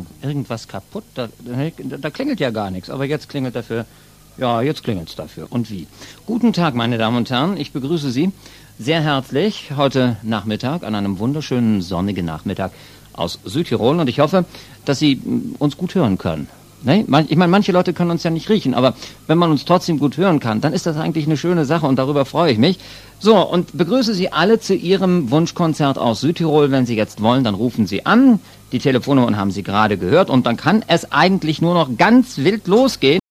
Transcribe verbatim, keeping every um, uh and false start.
irgendwas kaputt? Da, da, da klingelt ja gar nichts, aber jetzt klingelt dafür. Ja, jetzt klingelt's dafür. Und wie? Guten Tag, meine Damen und Herren. Ich begrüße Sie sehr herzlich heute Nachmittag, an einem wunderschönen sonnigen Nachmittag aus Südtirol. Und ich hoffe, dass Sie uns gut hören können. Ne? Ich meine, manche Leute können uns ja nicht riechen, aber wenn man uns trotzdem gut hören kann, dann ist das eigentlich eine schöne Sache und darüber freue ich mich. So, und begrüße Sie alle zu Ihrem Wunschkonzert aus Südtirol. Wenn Sie jetzt wollen, dann rufen Sie an. Die Telefonnummern haben Sie gerade gehört und dann kann es eigentlich nur noch ganz wild losgehen.